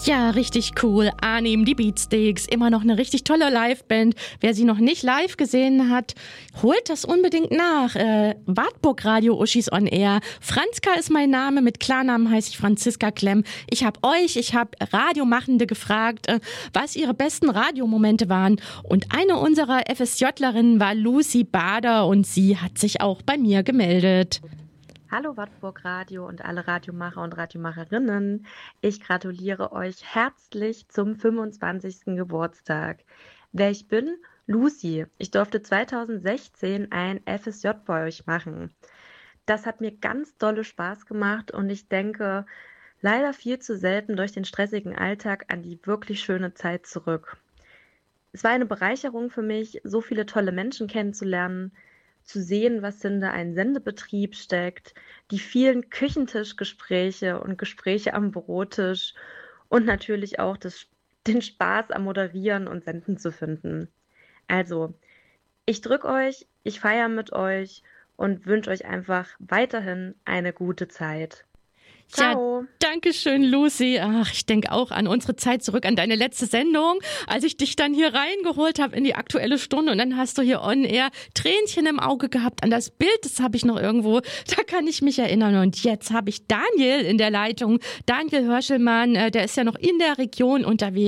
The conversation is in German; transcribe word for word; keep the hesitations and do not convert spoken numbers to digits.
Ja, richtig cool. Arnim, die Beatsteaks, immer noch eine richtig tolle Liveband. Wer sie noch nicht live gesehen hat, holt das unbedingt nach. Äh, Wartburg Radio, Uschis on Air. Franzka ist mein Name, mit Klarnamen heiße ich Franziska Klemm. Ich habe euch, ich habe Radiomachende gefragt, äh, was ihre besten Radiomomente waren. Und eine unserer FSJlerinnen war Lucy Bader und sie hat sich auch bei mir gemeldet. Hallo Wartburg Radio und alle Radiomacher und Radiomacherinnen. Ich gratuliere euch herzlich zum fünfundzwanzigsten Geburtstag. Wer ich bin? Lucy. Ich durfte zweitausendsechzehn ein F S J bei euch machen. Das hat mir ganz dolle Spaß gemacht und ich denke leider viel zu selten durch den stressigen Alltag an die wirklich schöne Zeit zurück. Es war eine Bereicherung für mich, so viele tolle Menschen kennenzulernen, zu sehen, was hinter einem Sendebetrieb steckt, die vielen Küchentischgespräche und Gespräche am Bürotisch und natürlich auch das, den Spaß am Moderieren und Senden zu finden. Also, ich drücke euch, ich feiere mit euch und wünsche euch einfach weiterhin eine gute Zeit. Ciao. Ja, danke schön, Lucy. Ach, ich denke auch an unsere Zeit zurück, an deine letzte Sendung, als ich dich dann hier reingeholt habe in die Aktuelle Stunde und dann hast du hier on air Tränchen im Auge gehabt an das Bild, das habe ich noch irgendwo, da kann ich mich erinnern. Und jetzt habe ich Daniel in der Leitung, Daniel Hörschelmann, der ist ja noch in der Region unterwegs.